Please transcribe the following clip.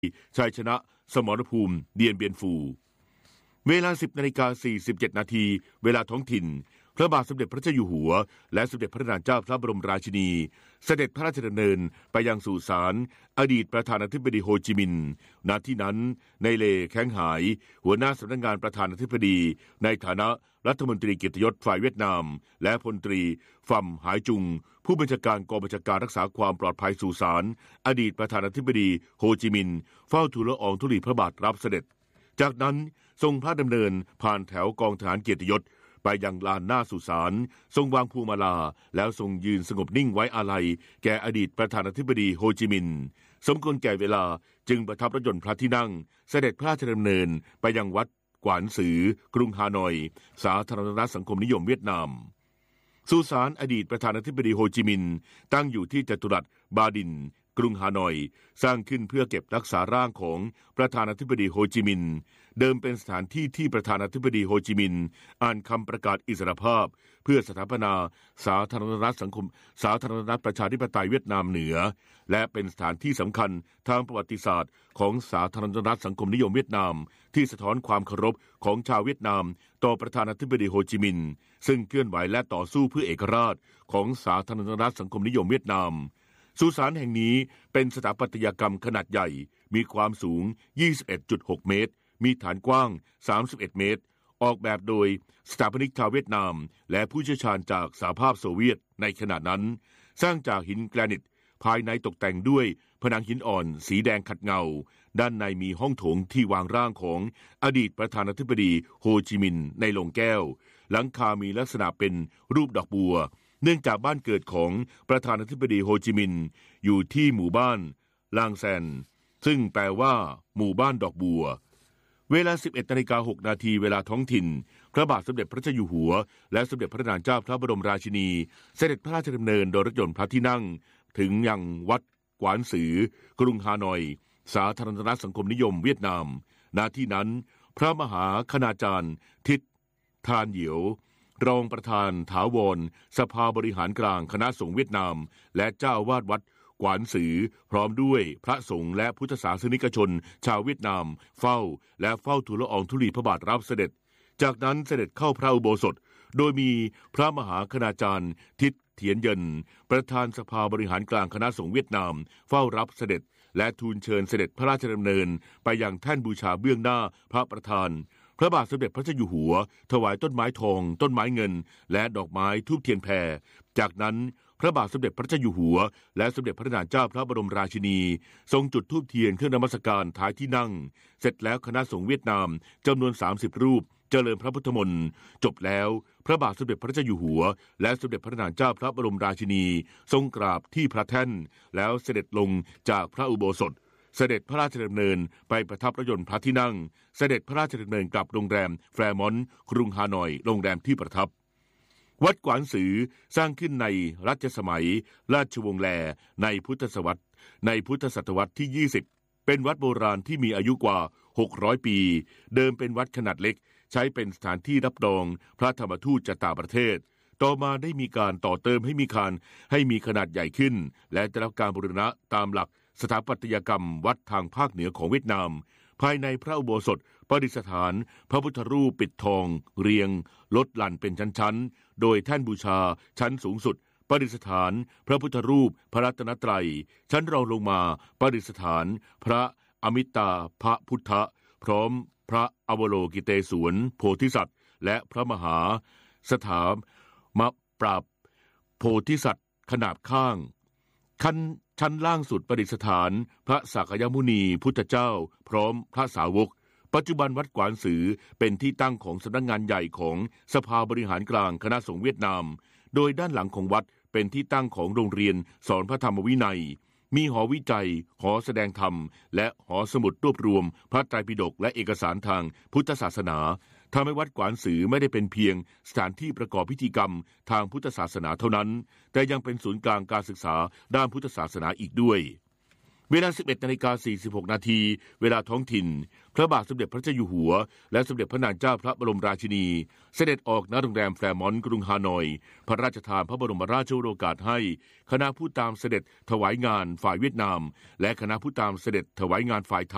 ชัยชนะสมรภูมิเดียนเบียนฟูเวลา 10:47 นาทีเวลาท้องถิ่นพระบาทสมเด็จพระเจ้าอยู่หัวและสมเด็จพระนางเจ้าพระบรมราชินีเสด็จพระราชดำเนินไปยังสุสานอดีตประธานาธิบดีโฮจิมินห์ณที่นั้นในเลแข้งหายหัวหน้าสำนักงานประธานาธิบดีในฐานะรัฐมนตรีเกียรติยศฝ่ายเวียดนามและพลตรีฟัมหายจุงผู้บัญชาการกองบัญชาการรักษาความปลอดภัยสุสานอดีตประธานาธิบดีโฮจิมินห์เฝ้าทูลละอองธุลีพระบาทรับเสด็จจากนั้นทรงพระดำเนินผ่านแถวกองทหารเกียรติยศไปยังลานหน้าสุสานทรงวางพวงมาลาแล้วทรงยืนสงบนิ่งไว้อาลัยแก่อดีตประธานาธิบดีโฮจิมินห์สมควรแก่เวลาจึงประทับรถยนต์พระที่นั่งเสด็จพระราชดำเนินไปยังวัดกวานซือกรุงฮานอยสาธารณรัฐสังคมนิยมเวียดนามสุสานอดีตประธานาธิบดีโฮจิมินห์ตั้งอยู่ที่จัตุรัสบาดินกรุงฮานอยสร้างขึ้นเพื่อเก็บรักษาร่างของประธานาธิบดีโฮจิมินห์เดิมเป็นสถานที่ที่ประธานาธิบดีโฮจิมินห์อ่านคำประกาศอิสรภาพเพื่อสถาปนาสาธารณรัฐประชาธิปไตยเวียดนามเหนือและเป็นสถานที่สำคัญทางประวัติศาสตร์ของสาธารณรัฐสังคมนิยมเวียดนามที่สะท้อนความเคารพของชาวเวียดนามต่อประธานาธิบดีโฮจิมินห์ซึ่งเคลื่อนไหวและต่อสู้เพื่อเอกราชของสาธารณรัฐสังคมนิยมเวียดนามสุสานแห่งนี้เป็นสถาปัตยกรรมขนาดใหญ่มีความสูง 21.6 เมตรมีฐานกว้าง 31 เมตรออกแบบโดยสถาปนิกชาวเวียดนามและผู้เชี่ยวชาญจากสหภาพโซเวียตในขณะนั้นสร้างจากหินแกรนิตภายในตกแต่งด้วยผนังหินอ่อนสีแดงขัดเงาด้านในมีห้องโถงที่วางร่างของอดีตประธานาธิบดีโฮจิมินห์ในโลงแก้วหลังคามีลักษณะเป็นรูปดอกบัวเนื่องจากบ้านเกิดของประธานาธิบดีโฮจิมินห์อยู่ที่หมู่บ้านลางแซนซึ่งแปลว่าหมู่บ้านดอกบัวเวลา 11:06 นาทีเวลาท้องถิ่นพระบาทสมเด็จพระเจ้าอยู่หัวและสมเด็จพระนางเจ้าพระบรมราชินีเสด็จพระราชดำเนินโดยรถยนต์พระที่นั่งถึงยังวัดกวานซือกรุงฮานอยสาธารณรัฐสังคมนิยมเวียดนามณที่นั้นพระมหาคณาจารย์ทิศทานเหยียวรองประธานถาวรสภาบริหารกลางคณะสงฆ์เวียดนามและเจ้าอาวาสวัดกวานซือพร้อมด้วยพระสงฆ์และพุทธศาสนิกชนชาวเวียดนามเฝ้าทูลละอองธุลีพระบาทรับเสด็จจากนั้นเสด็จเข้าพระอุโบสถโดยมีพระมหาคณาจารย์ทิศเถียนเยินประธานสภาบริหารกลางคณะสงฆ์เวียดนามเฝ้ารับเสด็จและทูลเชิญเสด็จพระราชดำเนินไปยังแท่นบูชาเบื้องหน้าพระประธานพระบาทสมเด็จพระเจ้าอยู่หัวถวายต้นไม้ทองต้นไม้เงินและดอกไม้ธูปเทียนแพรจากนั้นพระบาทสมเด็จพระเจ้าอยู่หัวและสมเด็จพระนางเจ้าพระบรมราชินีทรงจุดธูปเทียนเครื่องนมัสการท้ายที่นั่งเสร็จแล้วคณะสงฆ์เวียดนามจำนวน30รูปเจริญพระพุทธมนต์จบแล้วพระบาทสมเด็จพระเจ้าอยู่หัวและสมเด็จพระนางเจ้าพระบรมราชินีทรงกราบที่พระแท่นแล้วเสด็จลงจากพระอุโบสถเสด็จพระราชดำเนินไปประทับรถยนต์พระที่นั่งเสด็จพระราชดำเนินกลับโรงแรมแฟร์มอนต์กรุงฮานอยโรงแรมที่ประทับวัดกวานซือสร้างขึ้นในรัชสมัยราชวงศ์แลในพุทธศตวรรษที่ 20เป็นวัดโบราณที่มีอายุกว่า600ปีเดิมเป็นวัดขนาดเล็กใช้เป็นสถานที่รับรองพระธรรมทูตจากต่างประเทศต่อมาได้มีการต่อเติมให้มีขนาดใหญ่ขึ้นและได้รับการบูรณะตามหลักสถาปัตยกรรมวัดทางภาคเหนือของเวียดนามภายในพระอุโบสถประดิษฐานพระพุทธรูปปิดทองเรียงลดหลั่นเป็นชั้นๆโดยแท่นบูชาชั้นสูงสุดประดิษฐานพระพุทธรูปพระรัตนตรัยชั้นรองลงมาประดิษฐานพระอมิตาภพุทธพร้อมพระอวโลกิเตศวรโพธิสัตว์และพระมหาสถามปราบโพธิสัตว์ขนาบข้างชั้นล่างสุดประดิษฐานพระสักยมุนีพุทธเจ้าพร้อมพระสาวกปัจจุบันวัดกวานซือเป็นที่ตั้งของสำนักงานใหญ่ของสภาบริหารกลางคณะสงฆ์เวียดนามโดยด้านหลังของวัดเป็นที่ตั้งของโรงเรียนสอนพระธรรมวินัยมีหอวิจัยหอแสดงธรรมและหอสมุดรวบรวมพระไตรปิฎกและเอกสารทางพุทธศาสนาทำให้วัดกวานซือไม่ได้เป็นเพียงสถานที่ประกอบพิธีกรรมทางพุทธศาสนาเท่านั้นแต่ยังเป็นศูนย์กลางการศึกษาด้านพุทธศาสนาอีกด้วยเวลา 11:46 นาทีเวลาท้องถิ่นพระบาทสมเด็จพระเจ้าอยู่หัวและสมเด็จพระนางเจ้าพระบรมราชินีเสด็จออกณโรงแรมแฟร์มอนต์กรุงฮานอยพระราชทานพระบรมราชโองการให้คณะผู้ตามเสด็จถวายงานฝ่ายเวียดนามและคณะผู้ตามเสด็จถวายงานฝ่ายไทย